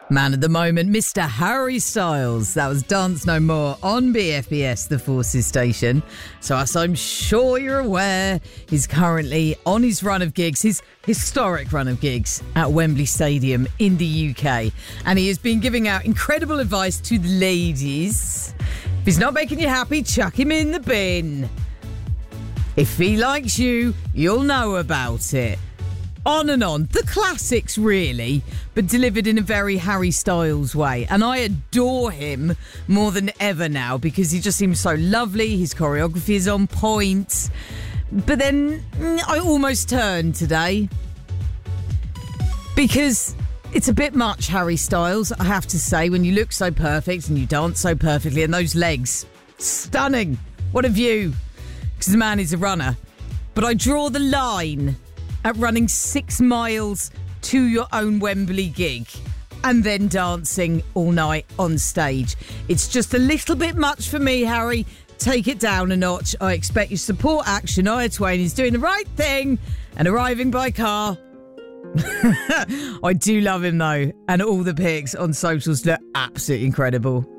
Man of the moment, Mr. Harry Styles. That was Dance No More on BFBS, the Forces station. So as I'm sure you're aware, he's currently on his run of gigs, his historic run of gigs at Wembley Stadium in the UK. And he has been giving out incredible advice to the ladies. If he's not making you happy, chuck him in the bin. If he likes you, you'll know about it. On and on. The classics, really, but delivered in a very Harry Styles way. And I adore him more than ever now because he just seems so lovely. His choreography is on point. But then I almost turned today because it's a bit much, Harry Styles, I have to say, when you look so perfect and you dance so perfectly and those legs, stunning. What a view. Because the man is a runner. But I draw the line at running 6 miles to your own Wembley gig and then dancing all night on stage. It's just a little bit much for me, Harry. Take it down a notch. I expect you to support Action. Shania Twain is doing the right thing and arriving by car. I do love him though, and all the pics on socials look absolutely incredible.